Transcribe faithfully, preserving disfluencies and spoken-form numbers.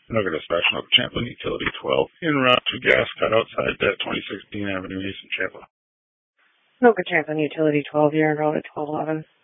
Nugget Dispatch, Nook Champlin, Utility twelve, en route to gas cut outside that twenty-six Dean Avenue, East in Champlin. Nugget Champlin, Utility twelve, you're en route at twelve eleven.